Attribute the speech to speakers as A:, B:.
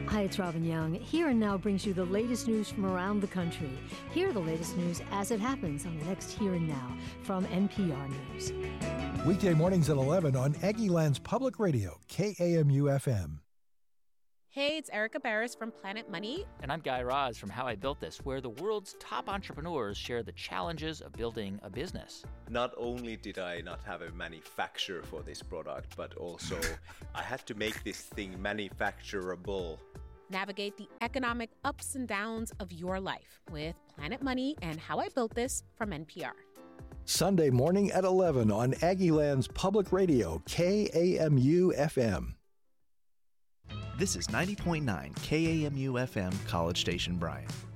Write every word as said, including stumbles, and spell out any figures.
A: Hi, it's Robin Young. Here and Now brings you the latest news from around the country. Hear the latest news as it happens on the next Here and Now from N P R News.
B: Weekday mornings at eleven on Aggieland's Public Radio, K A M U F M.
C: Hey, it's Erica Barris from Planet Money.
D: And I'm Guy Raz from How I Built This, where the world's top entrepreneurs share the challenges of building a business.
E: Not only did I not have a manufacturer for this product, but also I had to make this thing manufacturable.
C: Navigate the economic ups and downs of your life with Planet Money and How I Built This from N P R.
B: Sunday morning at eleven on Aggieland's Public Radio, K A M U F M.
F: This is ninety point nine K A M U F M, College Station, Bryan.